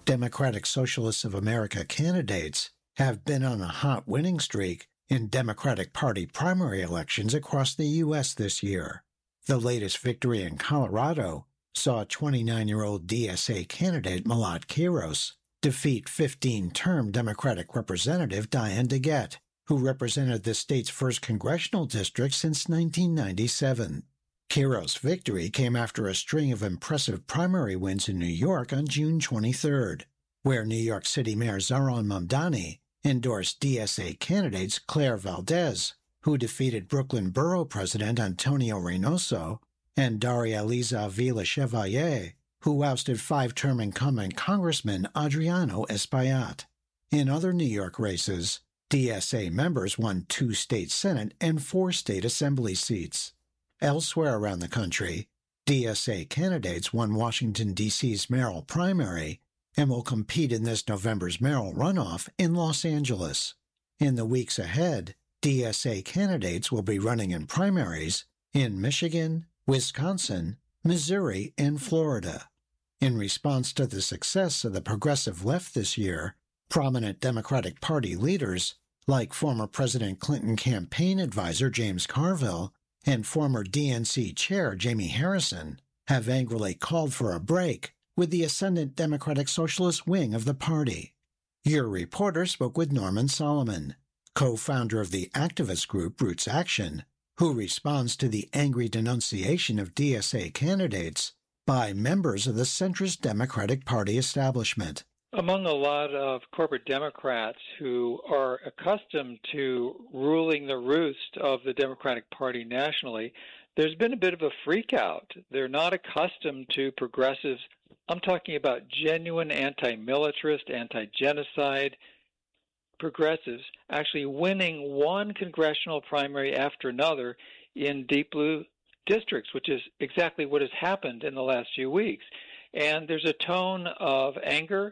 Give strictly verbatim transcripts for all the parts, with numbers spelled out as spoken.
Democratic Socialists of America candidates have been on a hot winning streak in Democratic Party primary elections across the U S this year. The latest victory in Colorado saw twenty-nine-year-old D S A candidate Malat Quiros defeat fifteen-term Democratic Representative Diane DeGette, who represented the state's first congressional district since nineteen ninety-seven. Quiros' victory came after a string of impressive primary wins in New York on June twenty-third, where New York City Mayor Zohran Mamdani endorsed D S A candidates Claire Valdez, who defeated Brooklyn Borough President Antonio Reynoso, and Daria Liza Avila Chevalier, who ousted five-term incumbent Congressman Adriano Espaillat. In other New York races, D S A members won two state Senate and four state Assembly seats. Elsewhere around the country, D S A candidates won Washington, D C's mayoral primary and will compete in this November's mayoral runoff in Los Angeles. In the weeks ahead, D S A candidates will be running in primaries in Michigan, Wisconsin, Missouri, and Florida. In response to the success of the progressive left this year, prominent Democratic Party leaders, like former President Clinton campaign advisor James Carville and former D N C chair Jamie Harrison, have angrily called for a break with the ascendant Democratic Socialist wing of the party. Your reporter spoke with Norman Solomon, co-founder of the activist group Roots Action, who responds to the angry denunciation of D S A candidates by members of the centrist Democratic Party establishment. Among a lot of corporate Democrats who are accustomed to ruling the roost of the Democratic Party nationally, there's been a bit of a freak out. They're not accustomed to progressives. I'm talking about genuine anti-militarist, anti-genocide progressives actually winning one congressional primary after another in deep blue districts, which is exactly what has happened in the last few weeks. And there's a tone of anger,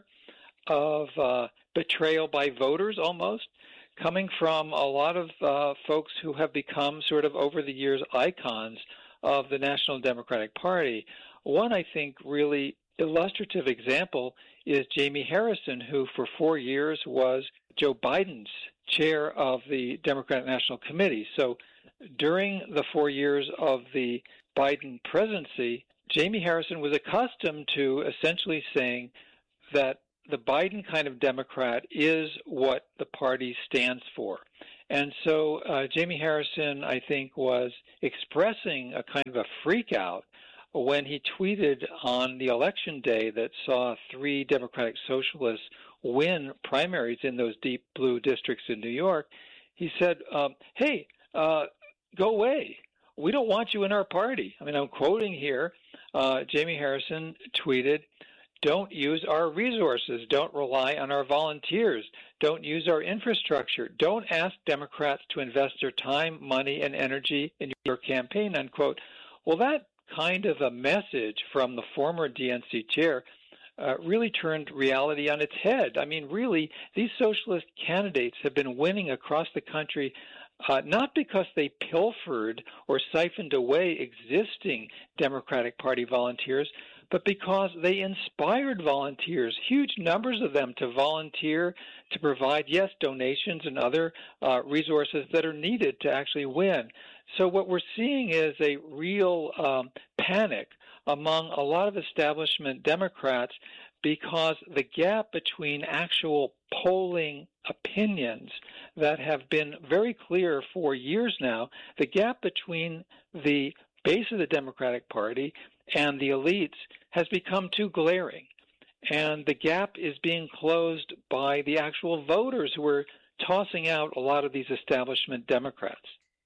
of uh, betrayal by voters almost, coming from a lot of uh, folks who have become sort of over the years icons of the National Democratic Party. One, I think, really illustrative example is Jamie Harrison, who for four years was Joe Biden's chair of the Democratic National Committee. So during the four years of the Biden presidency, Jamie Harrison was accustomed to essentially saying that the Biden kind of Democrat is what the party stands for. And so uh, Jamie Harrison, I think, was expressing a kind of a freak out when he tweeted on the election day that saw three Democratic Socialists win primaries in those deep blue districts in New York. He said, um, hey, uh, go away. We don't want you in our party. I mean, I'm quoting here. Uh, Jamie Harrison tweeted, don't use our resources. Don't rely on our volunteers. Don't use our infrastructure. Don't ask Democrats to invest their time, money, and energy in your campaign, unquote. Well, that kind of a message from the former D N C chair uh, really turned reality on its head. I mean, really, these socialist candidates have been winning across the country uh, not because they pilfered or siphoned away existing Democratic Party volunteers, but because they inspired volunteers, huge numbers of them, to volunteer, to provide, yes, donations and other uh, resources that are needed to actually win. So what we're seeing is a real um, panic among a lot of establishment Democrats because the gap between actual polling opinions that have been very clear for years now, the gap between the base of the Democratic Party and the elites has become too glaring. And the gap is being closed by the actual voters who are tossing out a lot of these establishment Democrats.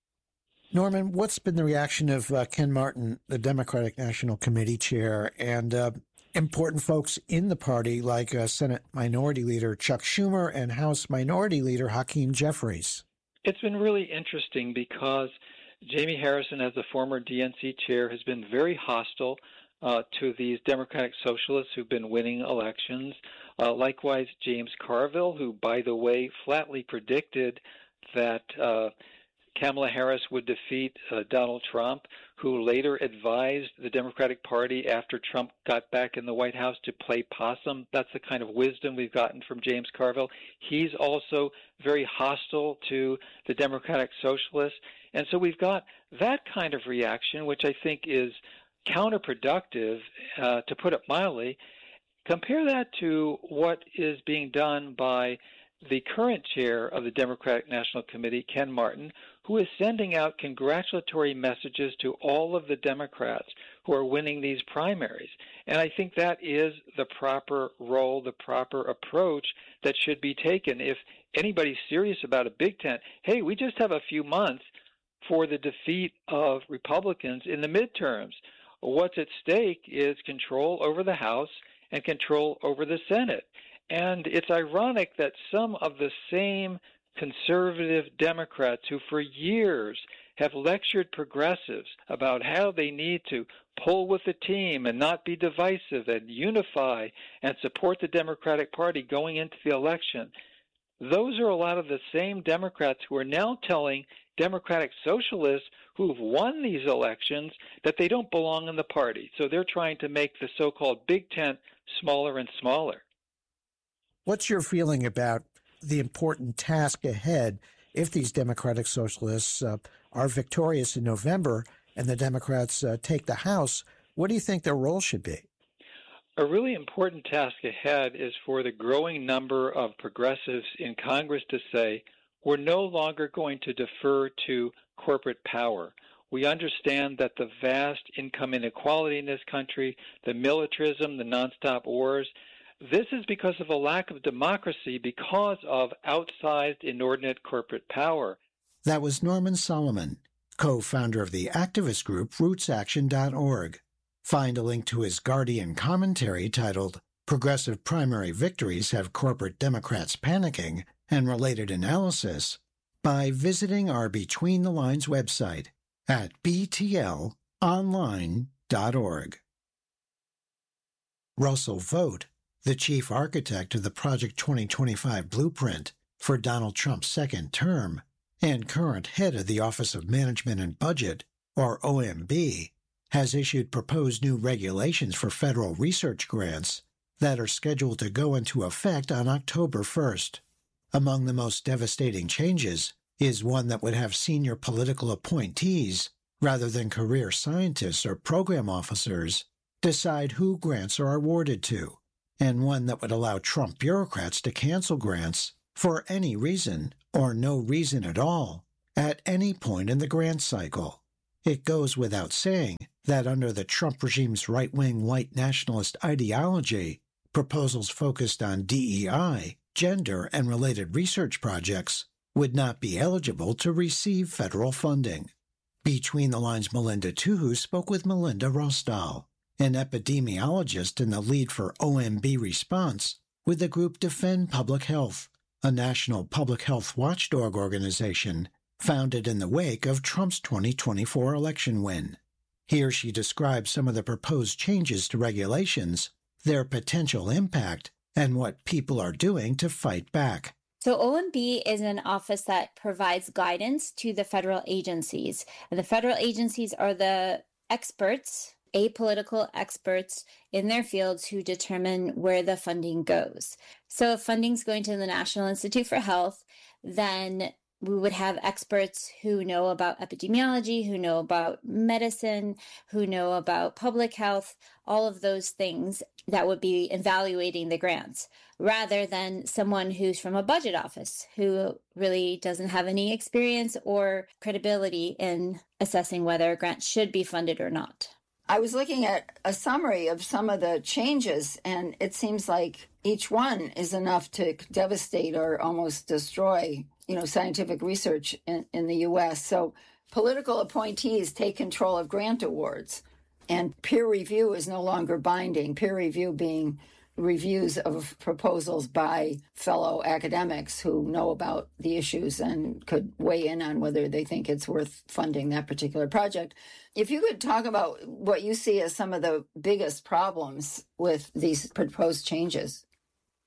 Norman, what's been the reaction of uh, Ken Martin, the Democratic National Committee chair, and uh, important folks in the party like uh, Senate Minority Leader Chuck Schumer and House Minority Leader Hakeem Jeffries? It's been really interesting because Jamie Harrison, as the former D N C chair, has been very hostile uh, to these Democratic Socialists who've been winning elections. Uh, likewise, James Carville, who, by the way, flatly predicted that uh, Kamala Harris would defeat uh, Donald Trump, who later advised the Democratic Party after Trump got back in the White House to play possum. That's the kind of wisdom we've gotten from James Carville. He's also very hostile to the Democratic Socialists. And so we've got that kind of reaction, which I think is counterproductive, uh, to put it mildly. Compare that to what is being done by the current chair of the Democratic National Committee, Ken Martin, who is sending out congratulatory messages to all of the Democrats who are winning these primaries. And I think that is the proper role, the proper approach that should be taken. If anybody's serious about a big tent, hey, we just have a few months for the defeat of Republicans in the midterms. What's at stake is control over the House and control over the Senate. And it's ironic that some of the same conservative Democrats who for years have lectured progressives about how they need to pull with the team and not be divisive and unify and support the Democratic Party going into the election, those are a lot of the same Democrats who are now telling Democratic socialists who've won these elections that they don't belong in the party. So they're trying to make the so-called big tent smaller and smaller. What's your feeling about the important task ahead if these Democratic Socialists uh, are victorious in November and the Democrats uh, take the House? What do you think their role should be? A really important task ahead is for the growing number of progressives in Congress to say, we're no longer going to defer to corporate power. We understand that the vast income inequality in this country, the militarism, the nonstop wars, this is because of a lack of democracy because of outsized inordinate corporate power. That was Norman Solomon, co-founder of the activist group roots action dot org. Find a link to his Guardian commentary titled Progressive Primary Victories Have Corporate Democrats Panicking and Related Analysis by visiting our Between the Lines website at b t l online dot org. Russell Vought, the chief architect of the Project twenty twenty-five blueprint for Donald Trump's second term and current head of the Office of Management and Budget, or O M B, has issued proposed new regulations for federal research grants that are scheduled to go into effect on October first. Among the most devastating changes is one that would have senior political appointees, rather than career scientists or program officers, decide who grants are awarded to, and one that would allow Trump bureaucrats to cancel grants for any reason or no reason at all at any point in the grant cycle. It goes without saying that under the Trump regime's right-wing white nationalist ideology, proposals focused on D E I, gender, and related research projects would not be eligible to receive federal funding. Between the Lines' Melinda Tuhu spoke with Melinda Rostal, an epidemiologist and the lead for O M B response with the group Defend Public Health, a national public health watchdog organization founded in the wake of Trump's twenty twenty-four election win. Here she describes some of the proposed changes to regulations, their potential impact, and what people are doing to fight back. So O M B is an office that provides guidance to the federal agencies. And the federal agencies are the experts, apolitical experts in their fields who determine where the funding goes. So if funding's going to the National Institute for Health, then we would have experts who know about epidemiology, who know about medicine, who know about public health, all of those things that would be evaluating the grants, rather than someone who's from a budget office who really doesn't have any experience or credibility in assessing whether a grant should be funded or not. I was looking at a summary of some of the changes, and it seems like each one is enough to devastate or almost destroy, you know, scientific research in, in the U S. So political appointees take control of grant awards, and peer review is no longer binding. Peer review being reviews of proposals by fellow academics who know about the issues and could weigh in on whether they think it's worth funding that particular project. If you could talk about what you see as some of the biggest problems with these proposed changes.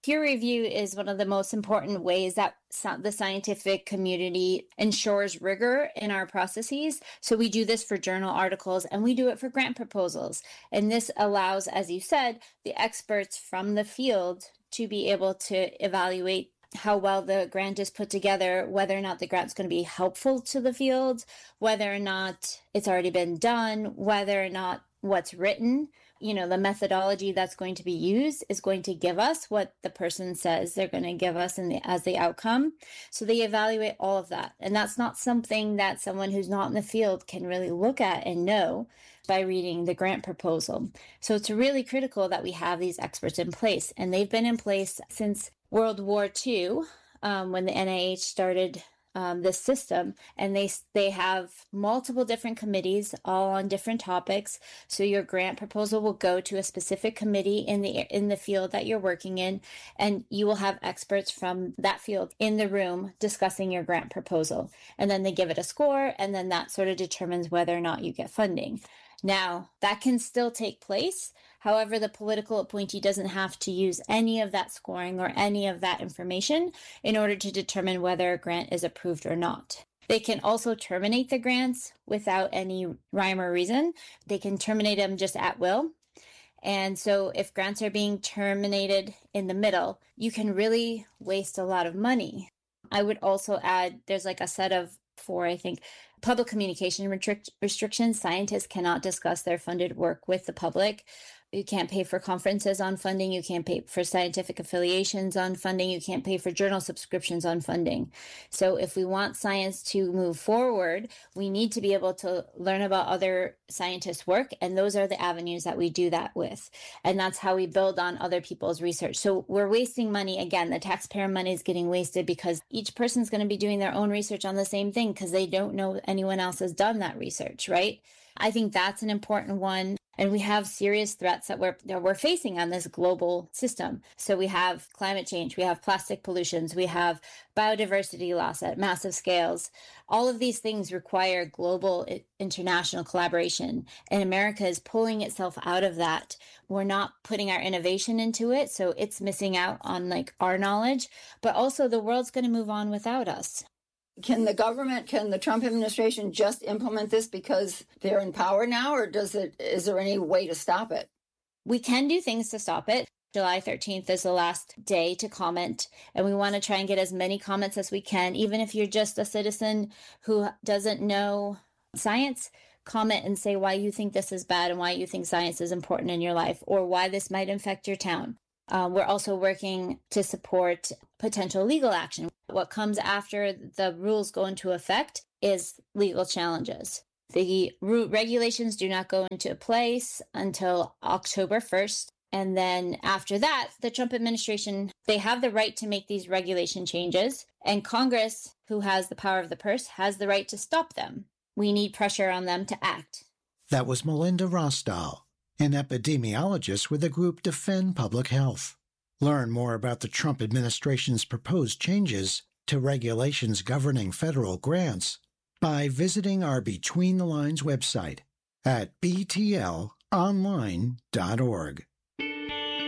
Peer review is one of the most important ways that the scientific community ensures rigor in our processes. So we do this for journal articles and we do it for grant proposals. And this allows, as you said, the experts from the field to be able to evaluate how well the grant is put together, whether or not the grant's going to be helpful to the field, whether or not it's already been done, whether or not what's written, you know, the methodology that's going to be used is going to give us what the person says they're going to give us in the, as the outcome. So they evaluate all of that. And that's not something that someone who's not in the field can really look at and know by reading the grant proposal. So it's really critical that we have these experts in place. And they've been in place since World War Two, um, when the N I H started Um, this system, and they they have multiple different committees all on different topics. So your grant proposal will go to a specific committee in the in the field that you're working in, and you will have experts from that field in the room discussing your grant proposal. And then they give it a score, and then that sort of determines whether or not you get funding. Now, that can still take place. However, the political appointee doesn't have to use any of that scoring or any of that information in order to determine whether a grant is approved or not. They can also terminate the grants without any rhyme or reason. They can terminate them just at will. And so if grants are being terminated in the middle, you can really waste a lot of money. I would also add, there's like a set of four, I think, public communication restric- restrictions. Scientists cannot discuss their funded work with the public. You can't pay for conferences on funding. You can't pay for scientific affiliations on funding. You can't pay for journal subscriptions on funding. So if we want science to move forward, we need to be able to learn about other scientists' work. And those are the avenues that we do that with. And that's how we build on other people's research. So we're wasting money. Again, the taxpayer money is getting wasted because each person's going to be doing their own research on the same thing because they don't know anyone else has done that research, right? I think that's an important one. And we have serious threats that we're, that we're facing on this global system. So we have climate change, we have plastic pollutions, we have biodiversity loss at massive scales. All of these things require global international collaboration. And America is pulling itself out of that. We're not putting our innovation into it. So it's missing out on like our knowledge, but also the world's going to move on without us. Can the government, can the Trump administration just implement this because they're in power now, or does it, is there any way to stop it? We can do things to stop it. July thirteenth is the last day to comment, and we want to try and get as many comments as we can. Even if you're just a citizen who doesn't know science, comment and say why you think this is bad and why you think science is important in your life, or why this might affect your town. Uh, we're also working to support potential legal action. What comes after the rules go into effect is legal challenges. The regulations do not go into place until October first. And then after that, the Trump administration, they have the right to make these regulation changes. And Congress, who has the power of the purse, has the right to stop them. We need pressure on them to act. That was Melinda Rosdahl, an epidemiologist with the group Defend Public Health. Learn more about the Trump administration's proposed changes to regulations governing federal grants by visiting our Between the Lines website at b t l online dot org.